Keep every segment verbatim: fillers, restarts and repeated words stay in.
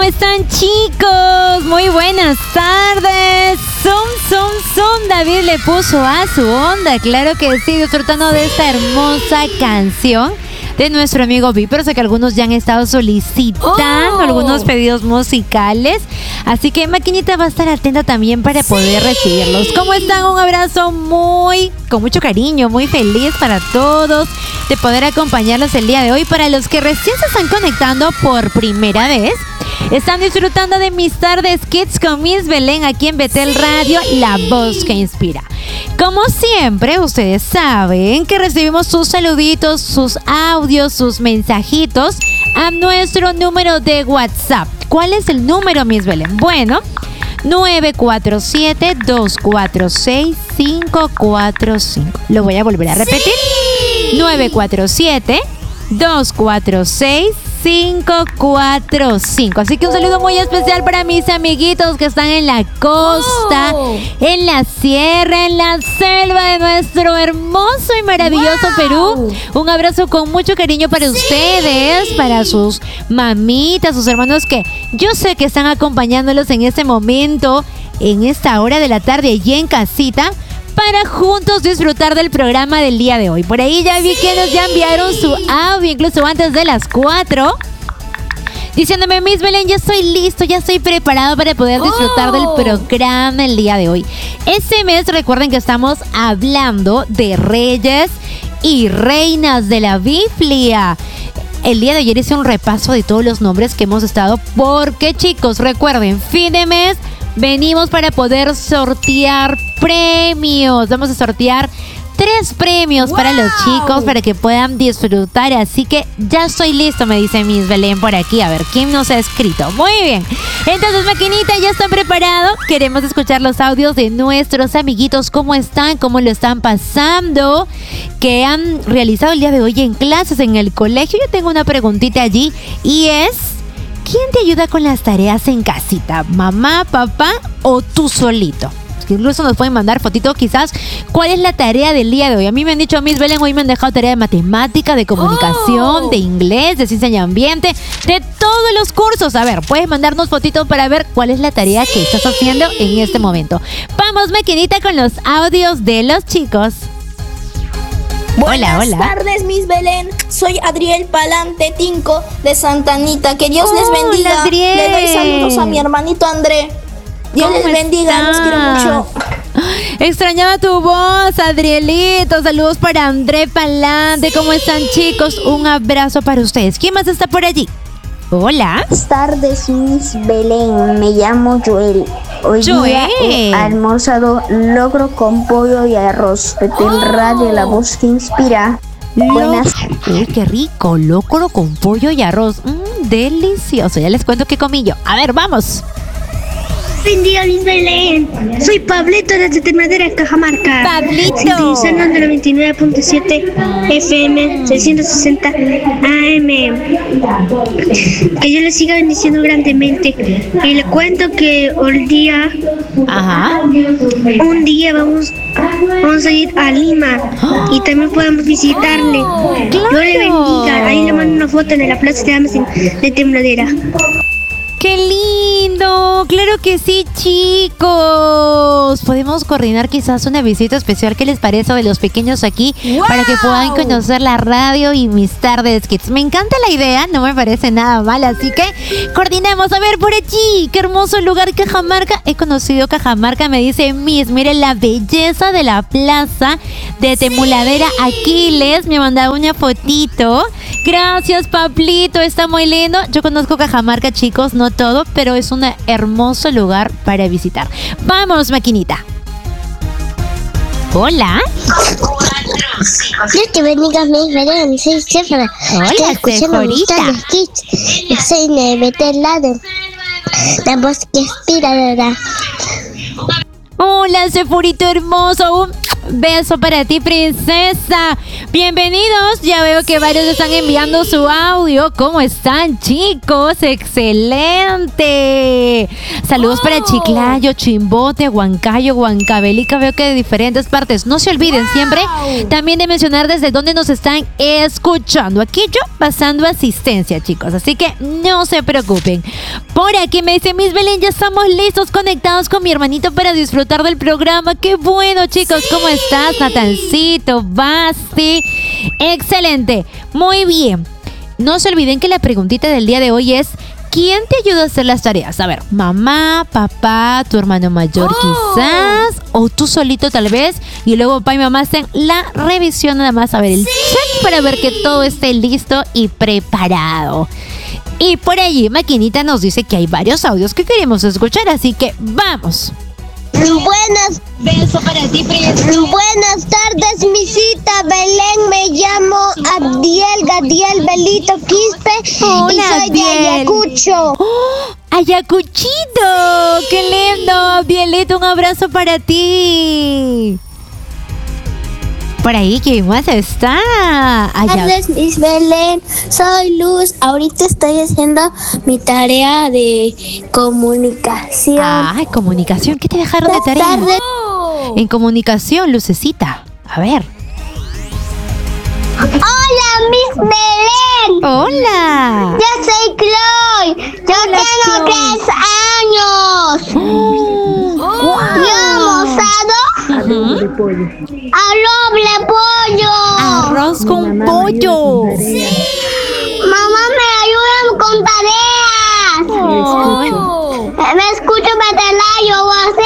están, chicos? Muy buenas tardes. Son, son, son. David le puso a su onda. Claro que sí, disfrutando de esta hermosa canción de nuestro amigo Vi, pero sé que algunos ya han estado solicitando oh. algunos pedidos musicales, así que Maquinita va a estar atenta también para sí. poder recibirlos. ¿Cómo están? Un abrazo muy, con mucho cariño, muy feliz para todos de poder acompañarlos el día de hoy. Para los que recién se están conectando por primera vez, están disfrutando de mis tardes Kids con Miss Belén aquí en Betel Radio, la voz que inspira. Como siempre, ustedes saben que recibimos sus saluditos, sus audios, sus mensajitos a nuestro número de WhatsApp. ¿Cuál es el número, Miss Belén? Bueno, nueve cuatro siete, dos cuatro seis, cinco cuatro cinco. Lo voy a volver a repetir. ¡Sí! nueve cuatro siete, dos cuatro seis, cinco cuatro cinco. Así que un saludo muy especial para mis amiguitos que están en la costa, oh. en la sierra, en la selva de nuestro hermoso y maravilloso wow. Perú. Un abrazo con mucho cariño para sí. ustedes, para sus mamitas, sus hermanos que yo sé que están acompañándolos en este momento, en esta hora de la tarde allí en casita, para juntos disfrutar del programa del día de hoy. Por ahí ya vi sí. que nos ya enviaron su audio, incluso antes de las cuatro, diciéndome: Miss Belén, ya estoy listo, ya estoy preparado para poder disfrutar oh. del programa el día de hoy. Este mes, recuerden que estamos hablando de reyes y reinas de la Biblia. El día de ayer hice un repaso de todos los nombres que hemos estado, porque, chicos, recuerden, fin de mes venimos para poder sortear premios. Vamos a sortear tres premios wow. para los chicos, para que puedan disfrutar. Así que ya estoy listo, me dice Miss Belén por aquí. A ver, ¿quién nos ha escrito? Muy bien. Entonces, Maquinita, ¿ya están preparados? Queremos escuchar los audios de nuestros amiguitos. ¿Cómo están? ¿Cómo lo están pasando? ¿Qué han realizado el día de hoy en clases, en el colegio? Yo tengo una preguntita allí y es: ¿quién te ayuda con las tareas en casita? ¿Mamá, papá o tú solito? Que incluso nos pueden mandar fotito quizás. ¿Cuál es la tarea del día de hoy? A mí me han dicho, Miss Belén, hoy me han dejado tarea de matemática, de comunicación, oh. de inglés, de ciencia y ambiente, de todos los cursos. A ver, puedes mandarnos fotitos para ver cuál es la tarea sí. que estás haciendo en este momento. Vamos, Maquinita, con los audios de los chicos. Buenas hola, hola. tardes, Miss Belén. Soy Adriel Palante Tinco de Santa Anita. Que Dios oh, les bendiga. Adriel. Le doy saludos a mi hermanito André. Dios les bendiga, estás? Los quiero mucho. Extrañaba tu voz, Adrielito. Saludos para André Palante. ¿Cómo están, chicos? Un abrazo para ustedes. ¿Quién más está por allí? Hola. Buenas tardes, Miss Belén. Me llamo Joel. Hoy Joel. día he almorzado locro con pollo y arroz. Betel oh. Radio, la voz que inspira. Lo... Buenas. Uy, qué rico. Locro con pollo y arroz. Mm, delicioso. Ya les cuento qué comí yo. A ver, vamos. Bendiga, Miss Belén. Soy Pablito desde Termadera, Cajamarca. Pablito. Sintonizando en el veintinueve punto siete F M, seiscientos sesenta A M. Que yo le siga bendiciendo grandemente. Y le cuento que hoy día, Ajá. un día vamos, vamos a ir a Lima y también podemos visitarle. Oh, claro. Dios le bendiga. Ahí le mando una foto en la plaza de Amazon de Termadera. ¡Qué lindo! ¡Claro que sí, chicos! Podemos coordinar quizás una visita especial. ¿Qué les parece de los pequeños aquí? ¡Wow! Para que puedan conocer la radio y mis tardes kids. Me encanta la idea, no me parece nada mal. Así que coordinemos. A ver, por allí. ¡Qué hermoso lugar, Cajamarca! He conocido Cajamarca, me dice Miss. Miren la belleza de la plaza de Temuladera Aquiles. Me ha mandado una fotito. Gracias, Pablito. Está muy lindo. Yo conozco Cajamarca, chicos. No todo, pero es un hermoso lugar para visitar. Vamos, Maquinita. Hola. Dios te bendiga, Miss Belén. Soy Sephora. Hola, Sephorita. Yo soy de Betel Radio, la voz que inspira, ¿verdad? Hola, Sephorito hermoso. Un Beso para ti, princesa. Bienvenidos. Ya veo que varios están enviando su audio. ¿Cómo están, chicos? Excelente. Saludos oh. para Chiclayo, Chimbote, Huancayo, Huancavelica. Veo que de diferentes partes. No se olviden wow. siempre también de mencionar desde dónde nos están escuchando. Aquí yo pasando asistencia, chicos. Así que no se preocupen. Por aquí me dice Miss Belén, ya estamos listos, conectados con mi hermanito para disfrutar del programa. ¡Qué bueno, chicos! Sí. ¿Cómo estás, Natancito, Basti? Excelente. Muy bien. No se olviden que la preguntita del día de hoy es: ¿quién te ayuda a hacer las tareas? A ver, mamá, papá, tu hermano mayor oh. quizás, o tú solito tal vez, y luego papá y mamá hacen la revisión nada más, a ver el sí. check para ver que todo esté listo y preparado. Y por allí Maquinita nos dice que hay varios audios que queremos escuchar, así que vamos. Buenas, beso para ti, princesa. Buenas tardes, misita Belén. Me llamo Abdiel Gadiel Belito Quispe. Hola, y soy Abdiel. De Ayacucho. ¡Oh! ¡Ayacuchito! ¡Qué lindo! Abdielito, un abrazo para ti. Por ahí, ¿quién más está? Buenas tardes, Miss Belén. Soy Luz. Ahorita estoy haciendo mi tarea de comunicación. Ah, comunicación. ¿Qué te dejaron de tarea? Tarde. Oh. En comunicación, Lucecita. A ver. Hola, Miss Belén. Hola. Yo soy Chloe. Yo Hola, tengo Chloe. tres años. Oh. Oh. Yo he almorzado. Uh-huh. Arroz de pollo. Arroz con pollo. Sí. Mamá, me ayudan con tareas. Oh. Me escucho Betelayo.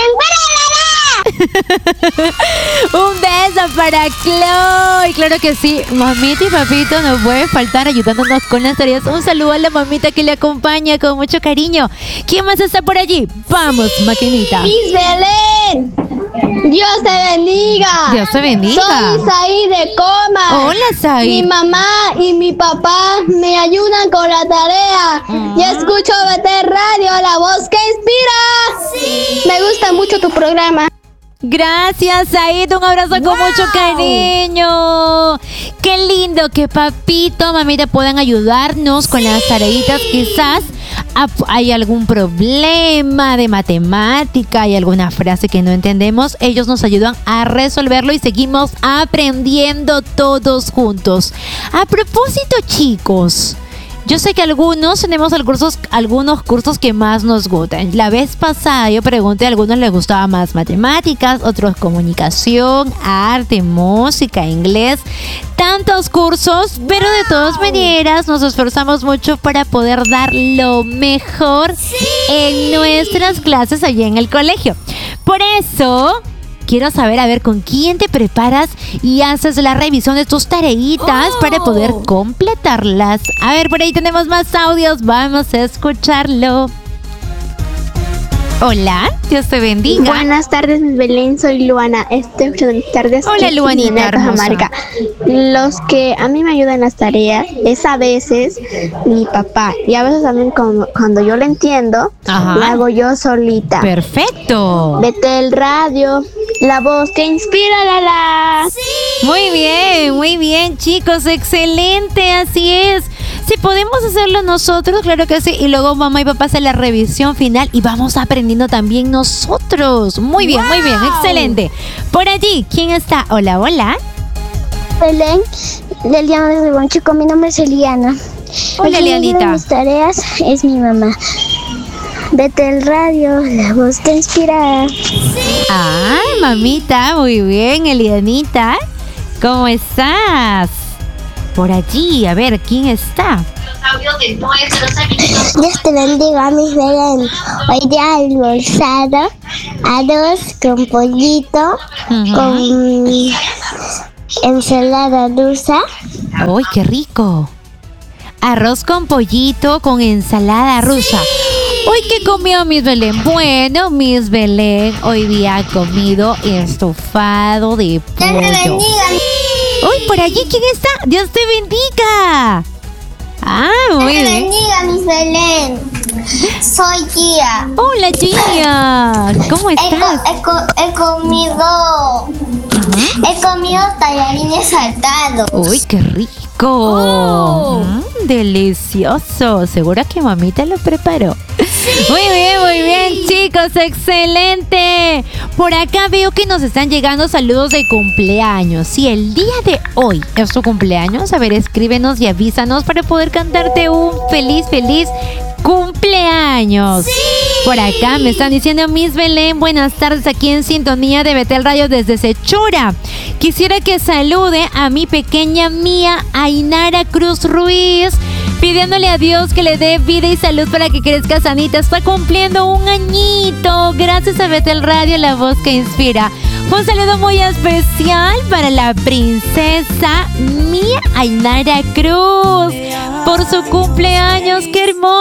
Un beso para Chloe. Claro que sí. Mamita y papito no puede faltar ayudándonos con las tareas. Un saludo a la mamita que le acompaña con mucho cariño. ¿Quién más está por allí? Vamos, Maquinita. Miss Belén. Dios te bendiga. Dios te bendiga. Soy Isaí de Coma. Hola, Isaí. Mi mamá y mi papá me ayudan con la tarea. Uh-huh. Yo escucho B T Radio, la voz que inspira. Sí. Me gusta mucho tu programa. Gracias, Said. Un abrazo wow. con mucho cariño. Qué lindo que papito, mamita puedan ayudarnos con las tareitas. Quizás hay algún problema de matemática, hay alguna frase que no entendemos. Ellos nos ayudan a resolverlo y seguimos aprendiendo todos juntos. A propósito, chicos, yo sé que algunos tenemos algunos, algunos cursos que más nos gustan. La vez pasada yo pregunté, a algunos les gustaba más matemáticas, otros comunicación, arte, música, inglés. Tantos cursos, pero de todas maneras nos esforzamos mucho para poder dar lo mejor sí. en nuestras clases allá en el colegio. Por eso quiero saber, a ver, ¿con quién te preparas y haces la revisión de tus tareitas oh. para poder completarlas? A ver, por ahí tenemos más audios, vamos a escucharlo. Hola, Dios te bendiga. Buenas tardes, Miss Belén, soy Luana. Estoy escuchando mis tardes. Hola, Luanita hermosa. Los que a mí me ayudan en las tareas es a veces mi papá. Y a veces también cuando, cuando yo lo entiendo, Ajá. lo hago yo solita. Perfecto. Vete el radio, la voz que inspira, la la. Sí. Muy bien, muy bien, chicos. Excelente, así es. Si podemos hacerlo nosotros, claro que sí. Y luego mamá y papá hacen la revisión final y vamos aprendiendo también nosotros. Muy bien, wow. muy bien, excelente. Por allí, ¿quién está? Hola, hola. Belén, Leliana desde Bonchico, mi nombre es Eliana. Hola, Elianita. Mis tareas es mi mamá. Vete el radio, la voz que inspira. Ay, mamita, muy bien, Elianita. ¿Cómo estás? Por allí, a ver, ¿quién está? Dios te bendiga, Miss Belén. Hoy día he almorzado arroz con pollito, uh-huh. con ensalada rusa. ¡Uy, qué rico! Arroz con pollito con ensalada rusa. Sí. Uy, ¿qué comió Miss Belén? Bueno, Miss Belén hoy día ha comido estofado de pollo. Dios te bendiga. Uy, por allí, ¿quién está? Dios te bendiga. Ah, muy Dios te bien. bendiga, Miss Belén. Soy Gia. Hola, Gia. ¿Cómo estás? He, he, he comido He comido tallarines saltados. ¡Uy, qué rico! Oh. Mm, delicioso. Seguro que mamita lo preparó. Sí. Muy bien, muy bien, chicos. Excelente. Por acá veo que nos están llegando saludos de cumpleaños. Si el día de hoy es tu cumpleaños, a ver, escríbenos y avísanos para poder cantarte un feliz, feliz cumpleaños. Sí. Por acá me están diciendo Miss Belén, buenas tardes aquí en sintonía de Betel Radio desde Sechura. Quisiera que salude a mi pequeña mía Ainara Cruz Ruiz, pidiéndole a Dios que le dé vida y salud para que crezca sanita. Está cumpliendo un añito. Gracias a Betel Radio, la voz que inspira. Un saludo muy especial para la princesa Mía Ainara Cruz por su cumpleaños. ¡Qué hermoso!